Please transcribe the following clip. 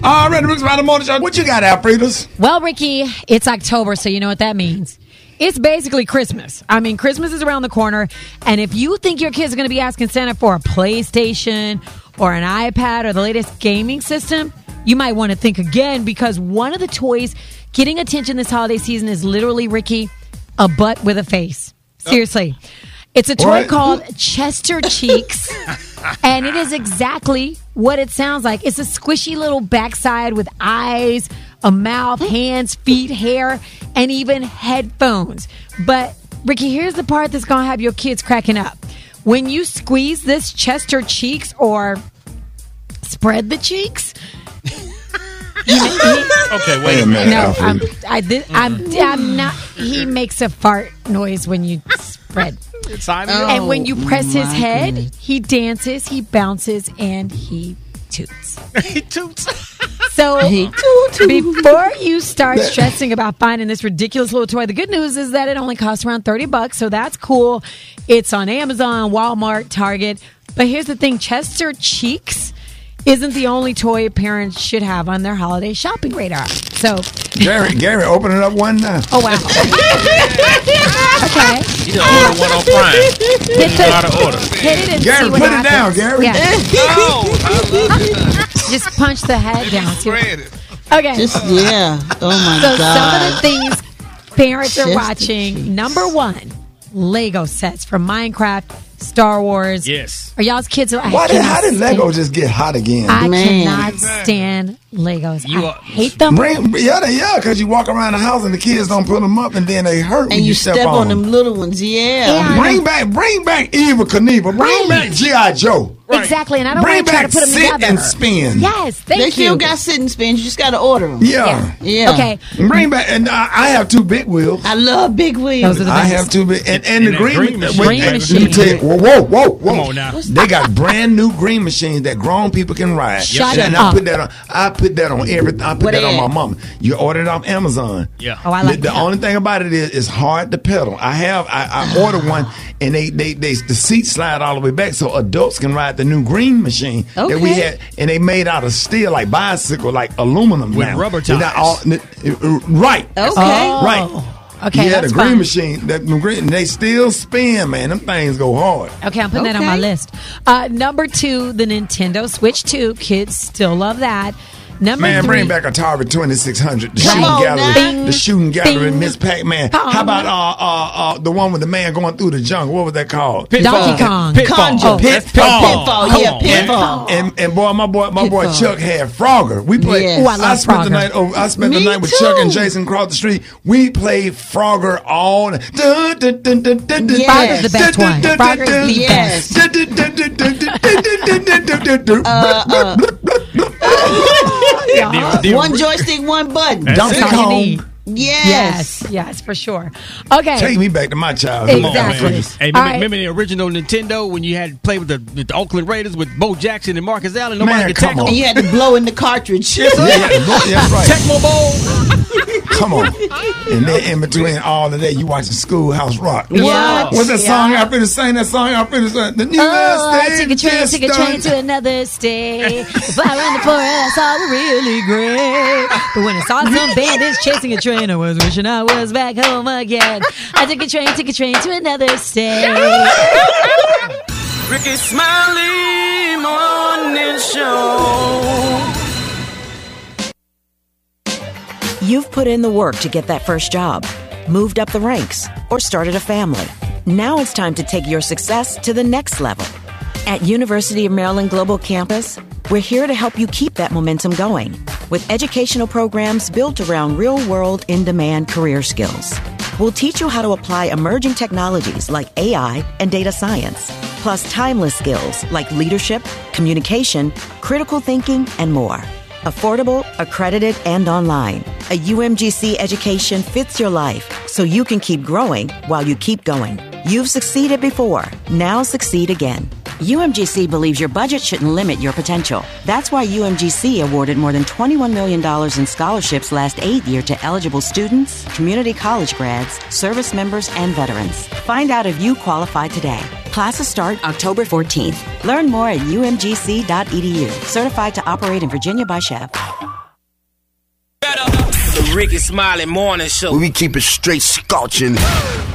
All right, Rick's Around the Morning Show. What you got, Alfredas? Well, Ricky, it's October, so you know what that means. It's basically Christmas. I mean, Christmas is around the corner, and if you think your kids are going to be asking Santa for a PlayStation or an iPad or the latest gaming system, you might want to think again, because one of the toys getting attention this holiday season is literally, Ricky, a butt with a face. Seriously. It's a toy called Chester Cheeks, and it is exactly what it sounds like. It's a squishy little backside with eyes, a mouth, hands, feet, hair, and even headphones. But, Ricky, here's the part that's going to have your kids cracking up. When you squeeze this Chester Cheeks or spread the cheeks... Okay, wait a minute. No, I'm not. He makes a fart noise when you spread. And when you press his head, he dances, he bounces, and he toots. He toots. So before you start stressing about finding this ridiculous little toy, the good news is that it only costs around $30, so that's cool. It's on Amazon, Walmart, Target. But here's the thing, Chester Cheeks isn't the only toy parents should have on their holiday shopping radar. So, Gary, open it up one now. Oh, wow. Okay. You done order one on Prime. Hit it and Gary, see what put happens. it down, Gary. Yeah. Just punch the head down. Okay. Oh, my So God. some of the things parents are watching. Number one, Lego sets from Minecraft, Star Wars. Yes. Are y'all's kids? How did Lego just get hot again? I cannot stand Legos. I hate them. Because you walk around the house and the kids don't put them up and then they hurt when And you step step on them. them little ones, yeah. Bring back Eva Knievel. Bring back G.I. Joe. Exactly, and I don't Bring want to try to back put them sit together. and spin. Yes, thank They you. still got sit and spins. You just got to order them. Yeah. Okay. Bring back, and I have two big wheels. I love big wheels. Those are the I best. have two big, and the green machine. Green machine. Let me tell you, whoa. Come on now. They got brand new green machines that grown people can ride. Shut and up. I put that on everything. I put that on my mama. You order it off Amazon. Yeah. Oh, I like the that. only thing about it is it's hard to pedal. I ordered one, and the seats slide all the way back so adults can ride the new green machine that we Okay. had, and they made out of steel, like bicycle, like aluminum With now. rubber They're not tires. right. Okay. Right. Okay, Yeah, that's the green fine. machine, they still spin, man. Them things go hard. Okay, I'm putting that on my list. Number two, the Nintendo Switch 2. Kids still love that. Number Man, three. bring back Atari 2600. The Come shooting on gallery. now. The shooting gallery, Bing. Miss Pac-Man. How about the one with the man going through the jungle? What was that called? Donkey Kong. Conjure. Pitfall. Pitfall. And boy, my boy Chuck had Frogger. We played. Yes. Ooh, I love spent the Frogger. night. I spent the Me night with too. Chuck and Jason across the street. We played Frogger all. Frogger's the best one. Frogger is the Yes. One joystick, one button. Donkey That's all you Kong. need. Yes, for sure. Okay. Take me back to my childhood. Exactly. Hey, All right. remember the original Nintendo when you had to play with the Oakland Raiders with Bo Jackson and Marcus Allen? Nobody Man, could come tackle on. And you had to blow in the cartridge. Yeah, right. Tecmo Bowl. Come on. And then in between all of that, you watching Schoolhouse Rock. Yeah. What's that song I finished saying? That song I finished saying? The new I state took a train just to started. another state. If I ran the forest, I was really great. But when I saw some bandits chasing a train, I was wishing I was back home again. I took a train to another state. Ricky Smiley Morning Show. You've put in the work to get that first job, moved up the ranks, or started a family. Now it's time to take your success to the next level. At University of Maryland Global Campus, we're here to help you keep that momentum going with educational programs built around real-world, in-demand career skills. We'll teach you how to apply emerging technologies like AI and data science, plus timeless skills like leadership, communication, critical thinking, and more. Affordable, accredited, and online. A UMGC education fits your life so you can keep growing while you keep going. You've succeeded before. Now succeed again. UMGC believes your budget shouldn't limit your potential. That's why UMGC awarded more than $21 million in scholarships last aid year to eligible students, community college grads, service members, and veterans. Find out if you qualify today. Classes start October 14th. Learn more at umgc.edu. Certified to operate in Virginia by Chev. Ricky Smiley Morning Show. We keep it straight scorching.